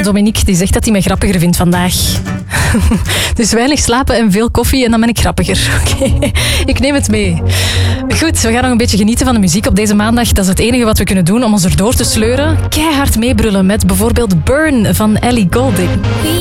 Dominique die zegt dat hij mij grappiger vindt vandaag. Dus weinig slapen en veel koffie en dan ben ik grappiger. Oké, ik neem het mee. Goed, we gaan nog een beetje genieten van de muziek op deze maandag. Dat is het enige wat we kunnen doen om ons erdoor te sleuren. Keihard meebrullen met bijvoorbeeld Burn van Ellie Goulding.